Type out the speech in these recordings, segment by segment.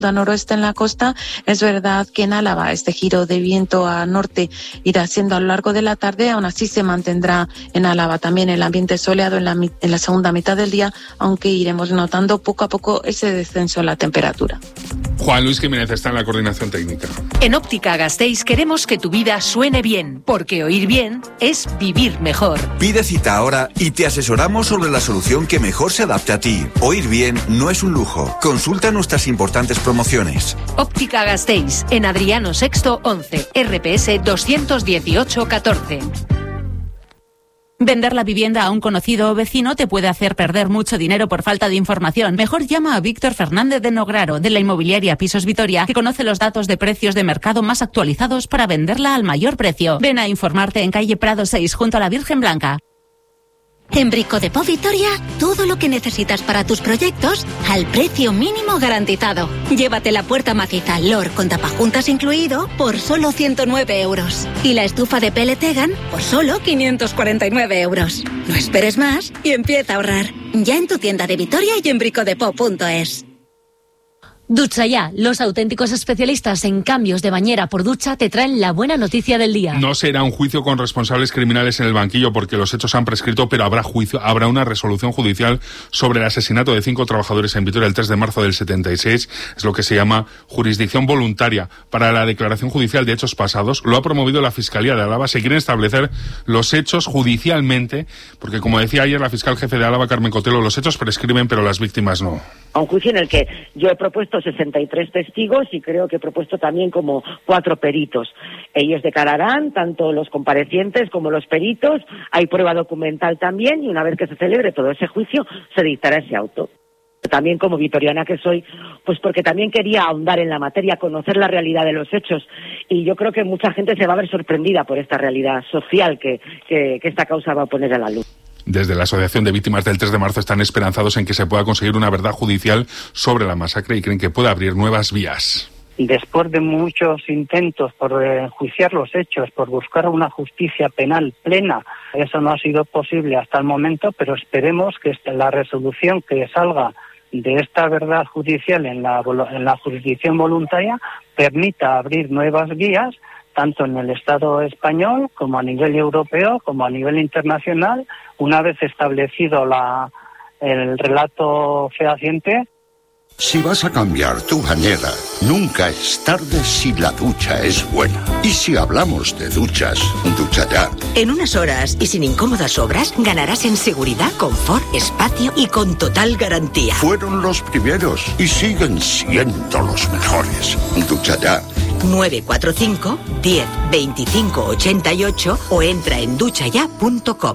noroeste en la costa. Es verdad que en Álava este giro de viento a norte irá siendo a lo largo de la tarde, aún así se mantendrá en Álava también el ambiente soleado en la segunda mitad del día, aunque iremos notando poco a poco ese descenso en la temperatura. Juan Luis Jiménez está en la coordinación técnica. En Óptica Gasteiz queremos que tu vida suene bien, porque oír bien es vivir mejor. Pide cita ahora y te asesoramos sobre la solución que mejor se adapte a ti. Oír bien no es un lujo. Consulta nuestras importantes promociones. Óptica Gasteiz, en Adriano VI 11, RPS 218 14. Vender la vivienda a un conocido o vecino te puede hacer perder mucho dinero por falta de información. Mejor llama a Víctor Fernández de Nograro, de la inmobiliaria Pisos Vitoria, que conoce los datos de precios de mercado más actualizados para venderla al mayor precio. Ven a informarte en calle Prado 6, junto a la Virgen Blanca. En Brico Depot Vitoria, todo lo que necesitas para tus proyectos al precio mínimo garantizado. Llévate la puerta maciza LOR con tapajuntas incluido por solo 109 euros. Y la estufa de Peletegan por solo 549 euros. No esperes más y empieza a ahorrar. Ya en tu tienda de Vitoria y en bricodepot.es. Ducha Ya, los auténticos especialistas en cambios de bañera por ducha te traen la buena noticia del día. No será un juicio con responsables criminales en el banquillo porque los hechos han prescrito, pero habrá una resolución judicial sobre el asesinato de 5 trabajadores en Vitoria el 3 de marzo del 76. Es lo que se llama jurisdicción voluntaria para la declaración judicial de hechos pasados. Lo ha promovido la Fiscalía de Álava. Se quieren establecer los hechos judicialmente, porque como decía ayer la fiscal jefe de Álava, Carmen Cotelo, los hechos prescriben, pero las víctimas no. A un juicio en el que yo he propuesto 63 testigos y creo que he propuesto también como 4 peritos. Ellos declararán, tanto los comparecientes como los peritos, hay prueba documental también y una vez que se celebre todo ese juicio se dictará ese auto. También como vitoriana que soy, pues porque también quería ahondar en la materia, conocer la realidad de los hechos y yo creo que mucha gente se va a ver sorprendida por esta realidad social que esta causa va a poner a la luz. Desde la Asociación de Víctimas del 3 de marzo están esperanzados en que se pueda conseguir una verdad judicial sobre la masacre y creen que puede abrir nuevas vías. Después de muchos intentos por enjuiciar los hechos, por buscar una justicia penal plena, eso no ha sido posible hasta el momento, pero esperemos que la resolución que salga de esta verdad judicial en la jurisdicción voluntaria permita abrir nuevas vías, tanto en el Estado español como a nivel europeo, como a nivel internacional, una vez establecido el relato fehaciente. Si vas a cambiar tu bañera, nunca es tarde si la ducha es buena. Y si hablamos de duchas, Ducha Ya. En unas horas y sin incómodas obras, ganarás en seguridad, confort, espacio y con total garantía. Fueron los primeros y siguen siendo los mejores. Ducha Ya. 945 10 25 88 o entra en duchaya.com.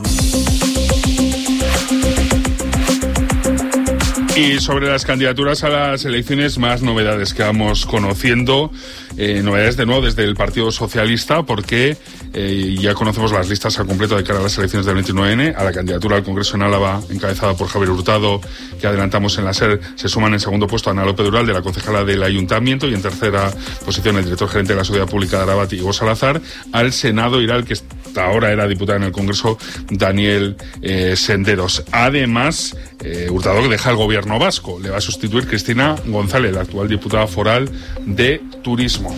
Y sobre las candidaturas a las elecciones, más novedades que vamos conociendo. Novedades de nuevo desde el Partido Socialista, porque ya conocemos las listas al completo de cara a las elecciones del 29N. A la candidatura al Congreso en Álava, encabezada por Javier Hurtado, que adelantamos en la SER, se suman en segundo puesto Ana López Dural, de la concejala del Ayuntamiento, y en tercera posición el director gerente de la Sociedad Pública de Arabat, Ivo Salazar. Al Senado irá el que hasta ahora era diputado en el Congreso, Daniel Senderos. Además, Hurtado deja el gobierno vasco. Le va a sustituir Cristina González, la actual diputada foral de Turismo.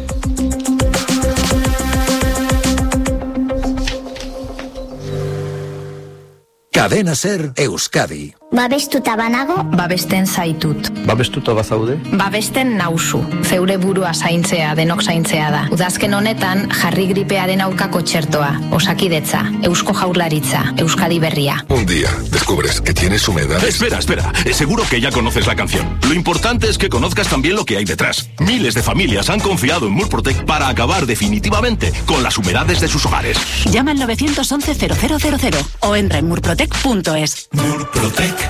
Cadena SER Euskadi. Babestuta banago, babesten zaitut. Babestuta bazaude? Babesten nauzu. Zeure burua zaintzea, denok zaintzea da. Udazken honetan, jarri gripearen aurkako txertoa. Osakidetza, Eusko Jaurlaritza, Euskadi Berria. Un día descubres que tienes humedad. Espera. Seguro que ya conoces la canción. Lo importante es que conozcas también lo que hay detrás. Miles de familias han confiado en Murprotec para acabar definitivamente con las humedades de sus hogares. Llama al 911-0000 o entra en murprotec.es. Murprotec.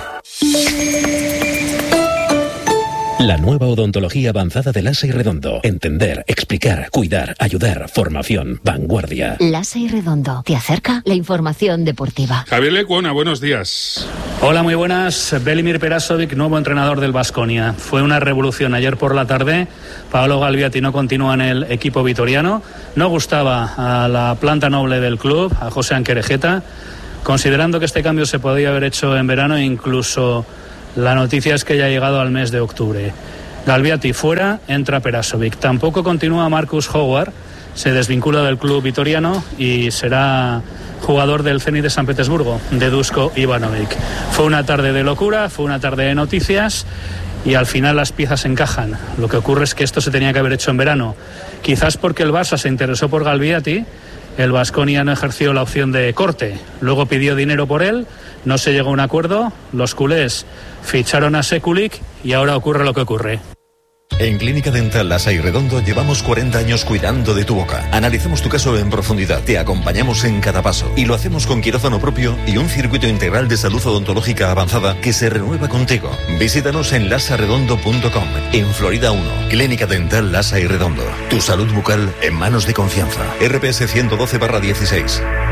La nueva odontología avanzada de Lasa y Redondo. Entender, explicar, cuidar, ayudar, formación, vanguardia. Lasa y Redondo. Te acerca la información deportiva. Javier Lecuona, buenos días. Hola, muy buenas. Velimir Perasovic, nuevo entrenador del Baskonia. Fue una revolución ayer por la tarde. Paolo Galviati no continúa en el equipo vitoriano. No gustaba a la planta noble del club, a José Anquerejeta, considerando que este cambio se podía haber hecho en verano e incluso la noticia es que ya ha llegado al mes de octubre. Galviati fuera, entra Perasovic. Tampoco continúa Marcus Howard, se desvincula del club vitoriano y será jugador del Zenit de San Petersburgo, de Dusko Ivanovic. Fue una tarde de locura, fue una tarde de noticias y al final las piezas encajan. Lo que ocurre es que esto se tenía que haber hecho en verano. Quizás porque el Barça se interesó por Galviati, el Baskonia no ejerció la opción de corte. Luego pidió dinero por él, no se llegó a un acuerdo, los culés ficharon a Sekulic y ahora ocurre lo que ocurre. En Clínica Dental Lasa y Redondo llevamos 40 años cuidando de tu boca. Analizamos tu caso en profundidad, te acompañamos en cada paso y lo hacemos con quirófano propio y un circuito integral de salud odontológica avanzada que se renueva contigo. Visítanos en lasaredondo.com, en Florida 1. Clínica Dental Lasa y Redondo. Tu salud bucal en manos de confianza. RPS 112/16.